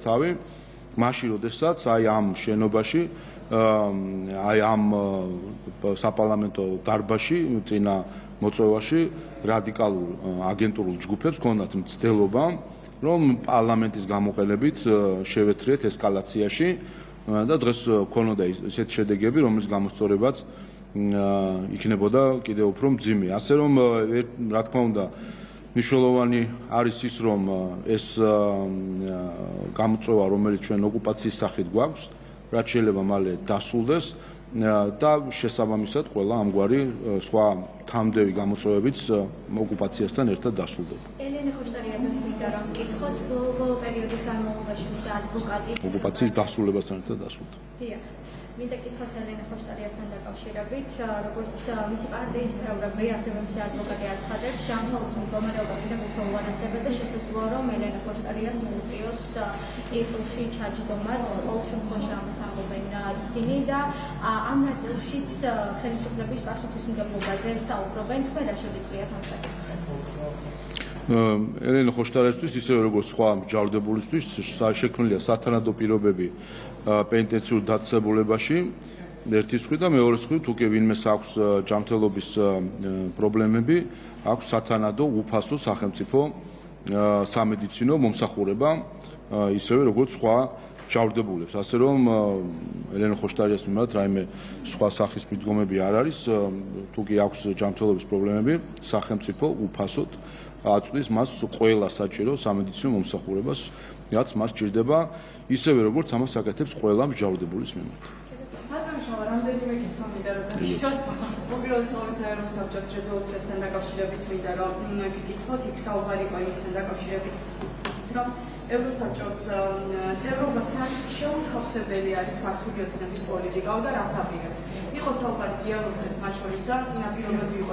თავი მაშინ როდესაც აი ამ შენობაში აი ამ საპარლამენტო დარბაზში წინა მოწვევაში რადიკალურ აგენტურულ ჯგუფებს ჰქონდათ მცდელობა რომ პარლამენტის გამოყენებით შევეთრიეთ ესკალაციაში და დღეს ქონოდა ისეთი შედეგები რომლის გამოსწორებაც იქნებოდა კიდევ უფრო მძიმე ასე რომ რა თქმა უნდა მნიშვნელოვანი არის ის რომ ეს გამოწვევა რომელიც ჩვენ ოკუპაციის სახით გვაქვს რაც შეიძლება მალე დასრულდეს და შესაბამისად ყველა ამგვარი სხვა თამდევი გამოწვევებიც ოკუპაციასთან ერთად დასრულდება. ელენე ხოშტარიასაც მინდა რომ მკითხოთ ბოლო პერიოდის განმავლობაში მისი ადვოკატის ოკუპაციის დასრულებასთან ერთად დასრულდა. დიახ. მინდა კითხოთ ელენე ხოშტარიასთან დაკავშირებით, როგორც მისი პარტიის წევრები, ასევე მისი ადვოკატი აცხადებს, ჯანმრთელობის მდგომარეობა კიდევ უფრო უარესდება და შესაძლოა რომ ელენე ხოშტარიას მოუწიოს ეწლში ჩაჯდომაც, ყოველ შემთხვევაში ამას ამბობენ ისინი და ამ ნაწილშიც ხელისუფლების პასუხისმგებლობაზე საუბრობენ. თქვენ რა შეგიძლიათ ამ საკითხზე? ელენე ხოშტარიასთვის ისევე როგორც სხვა მჯავრდებულისთვის შექმნილია სათანადო პირობები პენიტენციურ დაწესებულებაში ერთის მხრივ და მეორეს მხრივ თუ კი ვინმეს აქვს ჯანმრთელობის პრობლემები აქვს სათანადო უფასო სახელმწიფო სამედიცინო მომსახურება ისევე როგორც სხვა მჯავრდებულებს ასე რომ ელენე ხოშტარიას მიმართ რაიმე სხვა სახის მიდგომები არ არის თუ კი აქვს ჯანმრთელობის პრობლემები სახელმწიფო უფასოდ აწვდის მას ყველა საჭირო სამედიცინო მომსახურებას რაც მას ჭირდება ისევე როგორც ამას აკეთებს ყველა მჯავრდებულის მიმართ. რამდენიმე კითხვა მინდა რომ ისევ უპირველეს ყოვლისა ეროვნულ საბჭოს რეზოლუციასთან დაკავშირებით მინდა რომ გითხრათ იქ საუბარი იყო იმასთან დაკავშირებით რომ ევროსაბჭოს წევრობასთან შეუთავსებელი არის ქართული ოცნების პოლიტიკა და რას აპირებთ. იყო საუბარი დიალოგზეც მათ შორისაა წინაპირობები